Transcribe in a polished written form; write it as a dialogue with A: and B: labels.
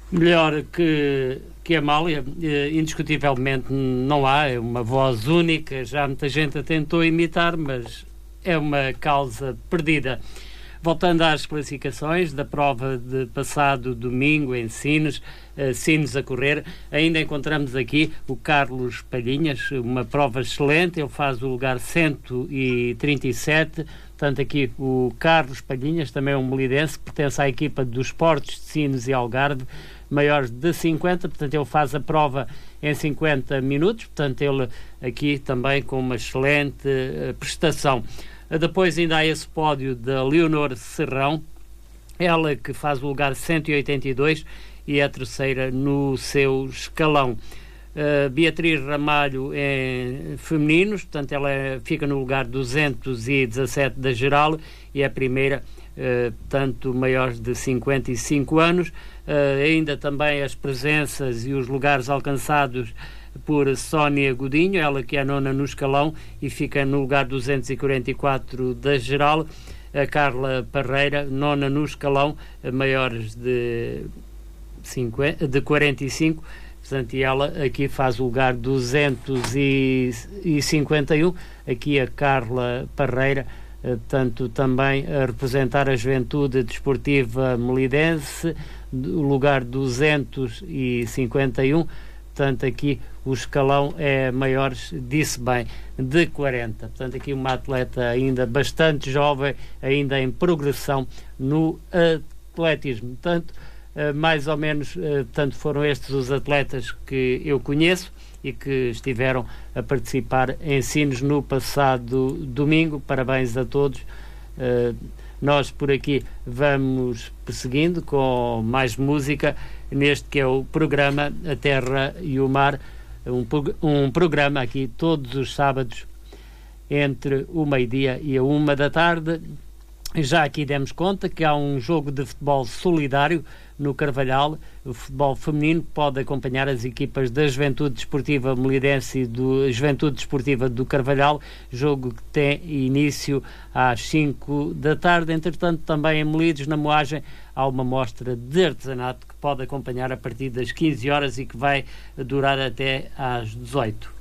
A: Melhor que a Amália, indiscutivelmente não há, é uma voz única, já muita gente a tentou imitar, mas é uma causa perdida. Voltando às classificações da prova de passado domingo em Sines, Sines a correr, ainda encontramos aqui o Carlos Palhinhas, uma prova excelente, ele faz o lugar 137, portanto aqui o Carlos Palhinhas, também é um melidense, pertence à equipa dos Sports de Sines e Algarve, maiores de 50, portanto ele faz a prova em 50 minutos, portanto ele aqui também com uma excelente prestação. Depois ainda há esse pódio da Leonor Serrão, ela que faz o lugar 182 e é a terceira no seu escalão. Beatriz Ramalho em femininos, portanto ela fica no lugar 217 da geral e é a primeira, tanto maiores de 55 anos. Ainda também as presenças e os lugares alcançados por Sónia Godinho, ela que é a nona no escalão e fica no lugar 244 da geral. A Carla Parreira, nona no escalão, maiores de 45, portanto, e ela aqui faz o lugar 251. Aqui a Carla Parreira, tanto também a representar a Juventude Desportiva Melidense, o lugar 251. Portanto, aqui o escalão é maiores, disse bem, de 40. Portanto, aqui uma atleta ainda bastante jovem, ainda em progressão no atletismo. Portanto, mais ou menos, portanto, foram estes os atletas que eu conheço e que estiveram a participar em Sines no passado domingo. Parabéns a todos. Nós por aqui vamos prosseguindo com mais música neste que é o programa A Terra e o Mar, um programa aqui todos os sábados entre o meio-dia e a 1 da tarde. Já aqui demos conta que há um jogo de futebol solidário no Carvalhal, o futebol feminino, pode acompanhar as equipas da Juventude Desportiva Melidense e da Juventude Desportiva do Carvalhal, jogo que tem início às 5 da tarde. Entretanto, também em Melides, na Moagem, há uma mostra de artesanato que pode acompanhar a partir das 15 horas e que vai durar até às 18.